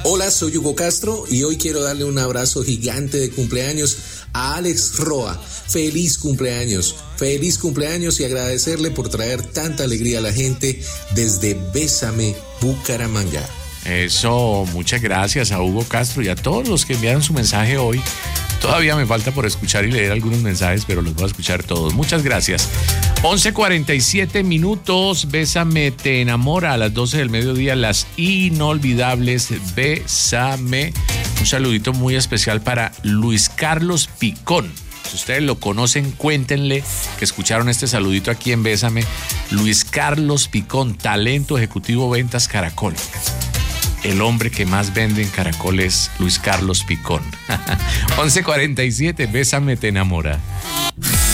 Hola, soy Hugo Castro y hoy quiero darle un abrazo gigante de cumpleaños a Alex Roa. Feliz cumpleaños y agradecerle por traer tanta alegría a la gente desde Bésame, Bucaramanga. Eso, muchas gracias a Hugo Castro y a todos los que enviaron su mensaje hoy. Todavía me falta por escuchar y leer algunos mensajes, pero los voy a escuchar todos. Muchas gracias. 11:47, Bésame te enamora a las 12 del mediodía, las inolvidables Bésame. Un saludito muy especial para Luis Carlos Picón. Si ustedes lo conocen, cuéntenle que escucharon este saludito aquí en Bésame. Luis Carlos Picón, talento ejecutivo ventas Caracol. El hombre que más vende en Caracol es Luis Carlos Picón. 11:47, Bésame te enamora.